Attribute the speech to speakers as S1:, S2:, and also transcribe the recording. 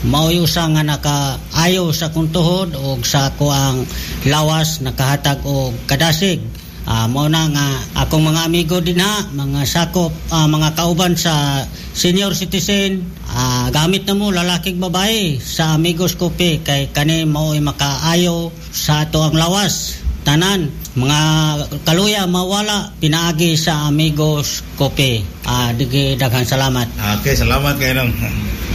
S1: Mao'y usa nga nakaayo sa kong tuhod o sa ako ang lawas nakahatag o kadasig. Mao na nga akong mga amigo din mga sakop, mga kauban sa senior citizen, gamit na mo lalaking babae sa Amigos Coffee kay kani mao'y makaayo sa ato ang lawas. Tanan, mga kaluya mawala pinaagi sa Amigos Coffee. Digi daghang salamat.
S2: Okay, salamat kayo nung.